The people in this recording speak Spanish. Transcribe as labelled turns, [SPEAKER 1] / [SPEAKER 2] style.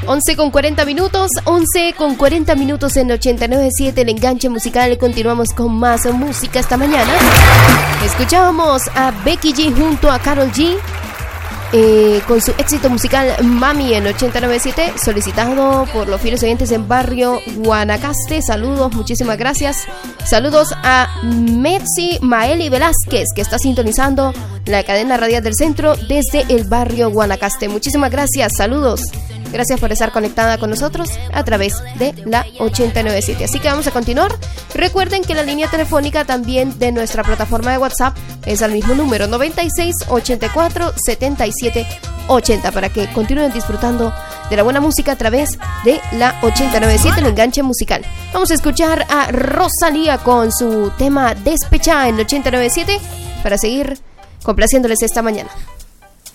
[SPEAKER 1] 11:40 en 89.7, el enganche musical. Continuamos con más música esta mañana. Escuchábamos a Becky G junto a Karol G con su éxito musical Mami en 89.7, solicitado por los fieles oyentes en barrio Guanacaste. Saludos, muchísimas gracias. Saludos a Metzi Maeli Velázquez, que está sintonizando la cadena radial del centro desde el barrio Guanacaste. Muchísimas gracias, saludos. Gracias por estar conectada con nosotros a través de la 89.7. Así que vamos a continuar. Recuerden que la línea telefónica también de nuestra plataforma de WhatsApp es al mismo número, 96 84 77 80, para que continúen disfrutando de la buena música a través de la 89.7, el enganche musical. Vamos a escuchar a Rosalía con su tema Despechá en 89.7 para seguir complaciéndoles esta mañana.